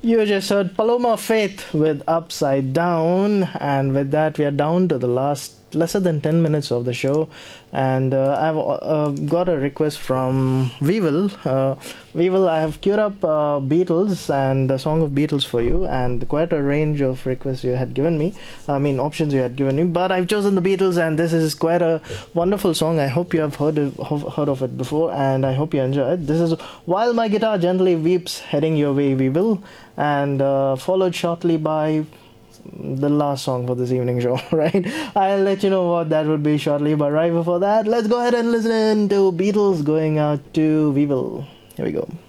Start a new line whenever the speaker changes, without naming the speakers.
You just heard Paloma Faith with Upside Down, and with that, we are down to the last lesser than 10 minutes of the show. And I've got a request from Weevil. Weevil, I have queued up Beatles and the song of Beatles for you, and quite a range of requests you had given me. I mean, options you had given me, but I've chosen the Beatles, and this is quite a wonderful song. I hope you have heard of it before, and I hope you enjoy it. This is While My Guitar Gently Weeps, heading your way, Weevil, and followed shortly by the last song for this evening show, right? I'll let you know what that would be shortly, but right before that, let's go ahead and listen to Beatles going out to Weevil. Here we go.